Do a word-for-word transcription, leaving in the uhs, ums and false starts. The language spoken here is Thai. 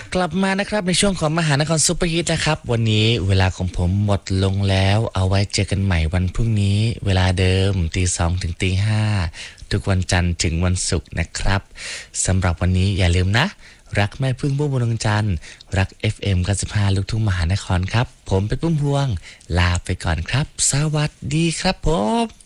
กลับมานะครับในช่วงของมหานครซุปเปอร์ฮิตนะครับวันนี้เวลาของผมหมดลงแล้วเอาไว้เจอกันใหม่วันพรุ่งนี้เวลาเดิมตีสองถึงตีห้าทุกวันจันทร์ถึงวันศุกร์นะครับสำหรับวันนี้อย่าลืมนะรักแม่พึ่งพุ่มพวงดวงจันทร์รัก เอฟ เอ็ม เก้าสิบห้าลูกทุ่งมหานครครับผมเป็นพุ่มพวงลาไปก่อนครับสวัสดีครับผม